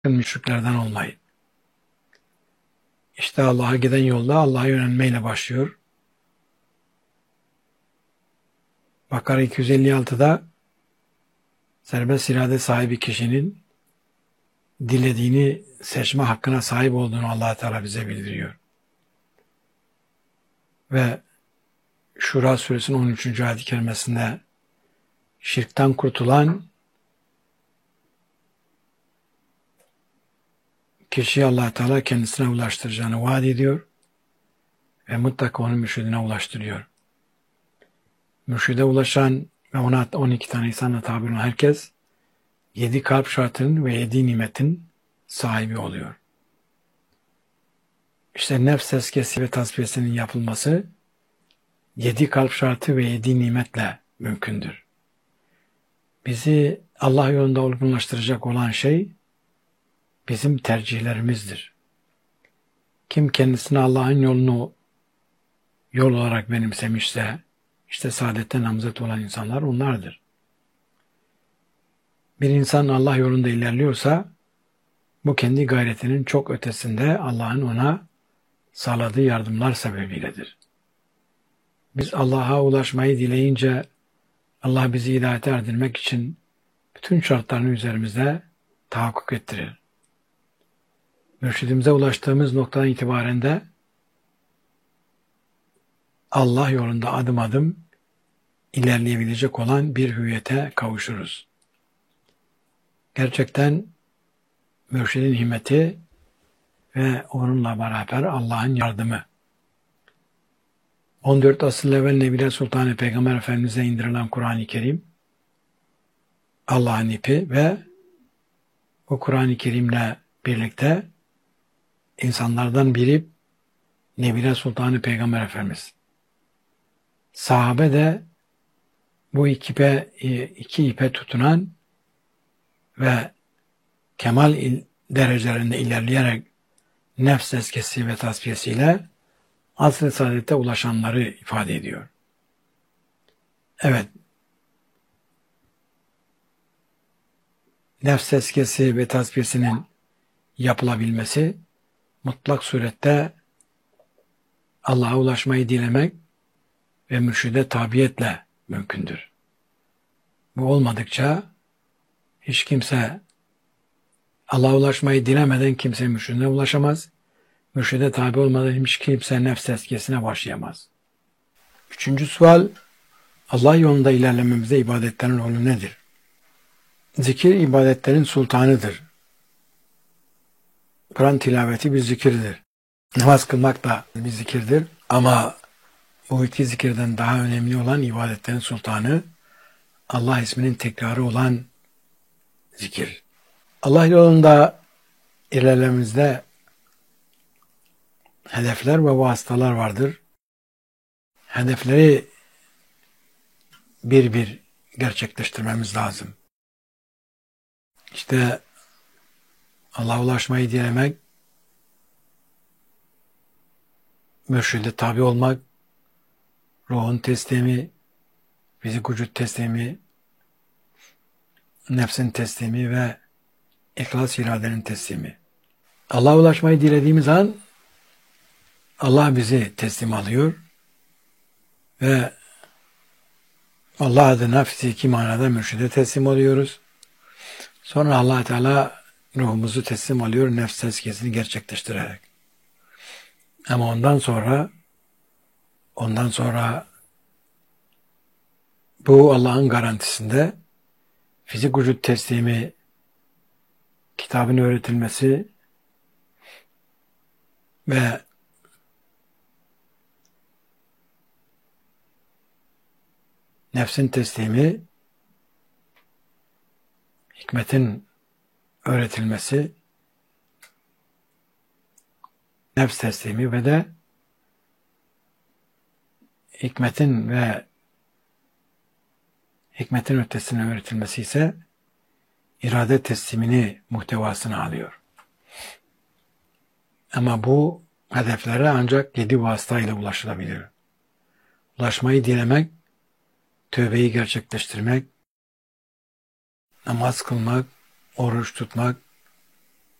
müşriklerden olmayın. İşte Allah'a giden yolda Allah'a yönelmeyle başlıyor. Bakara 256'da serbest irade sahibi kişinin dilediğini seçme hakkına sahip olduğunu Allah Teala bize bildiriyor. Ve Şura suresinin 13. ayet-i kerimesinde şirkten kurtulan kişiyi Allah Teala kendisine ulaştıracağını vaat ediyor ve mutlaka onu mürşidine ulaştırıyor. Mürşide ulaşan ve ona 12 tane insanla tabi olan herkes 7 kalp şartının ve 7 nimetin sahibi oluyor. İşte nefs tezkiyesi ve tasfiyesinin yapılması 7 kalp şartı ve 7 nimetle mümkündür. Bizi Allah yolunda olgunlaştıracak olan şey bizim tercihlerimizdir. Kim kendisine Allah'ın yolunu yol olarak benimsemişse, işte saadette namzet olan insanlar onlardır. Bir insan Allah yolunda ilerliyorsa, bu kendi gayretinin çok ötesinde Allah'ın ona sağladığı yardımlar sebebiyledir. Biz Allah'a ulaşmayı dileyince, Allah bizi hidayete erdirmek için bütün şartlarını üzerimizde tahakkuk ettirir. Mürşidimize ulaştığımız noktadan itibaren de Allah yolunda adım adım ilerleyebilecek olan bir hüviyete kavuşuruz. Gerçekten mürşidin himmeti ve onunla beraber Allah'ın yardımı. 14 asıl evvel Nebiler Sultanı Peygamber Efendimiz'e indirilen Kur'an-ı Kerim, Allah'ın ipi ve bu Kur'an-ı Kerim'le birlikte insanlardan biri Nebiler Sultanı Peygamber Efendimiz. Sahabe de bu iki ipe tutunan ve kemal derecelerinde ilerleyerek nefs tezkiyesi ve tasfiyesiyle asr-ı saadete ulaşanları ifade ediyor. Evet, nefs tezkiyesi ve tasfiyesinin yapılabilmesi mutlak surette Allah'a ulaşmayı dilemek ve mürşide tabiyetle mümkündür. Bu olmadıkça hiç kimse Allah'a ulaşmayı dilemeden kimse mürşidine ulaşamaz. Mürşide tabi olmadan hiç kimse nefs tezkiyesine başlayamaz. 3. sual, Allah yolunda ilerlememizde ibadetlerin rolü nedir? Zikir ibadetlerin sultanıdır. Kur'an tilaveti bir zikirdir. Namaz kılmak da bir zikirdir. Ama bu iki zikirden daha önemli olan ibadetlerin sultanı, Allah isminin tekrarı olan zikir. Allah yolunda ilerlememizde hedefler ve vasıtalar vardır. Hedefleri bir bir gerçekleştirmemiz lazım. İşte Allah'a ulaşmayı dilemek, mürşide tabi olmak, ruhun teslimi, fizik vücut teslimi, nefsin teslimi ve ihlas iradenin teslimi. Allah'a ulaşmayı dilediğimiz an Allah bizi teslim alıyor ve Allah adına fiziki manada mürşide teslim oluyoruz. Sonra Allah Teala ruhumuzu teslim alıyor nefs tezkiyesini gerçekleştirerek. Ama ondan sonra bu Allah'ın garantisinde fizik vücut teslimi, kitabın öğretilmesi ve nefsin teslimi, hikmetin öğretilmesi, nefs teslimi ve de hikmetin ötesine öğretilmesi ise irade teslimini muhtevasına alıyor. Ama bu hedeflere ancak 7 vasıtayla ulaşılabilir. Ulaşmayı dilemek, tövbeyi gerçekleştirmek, namaz kılmak, oruç tutmak,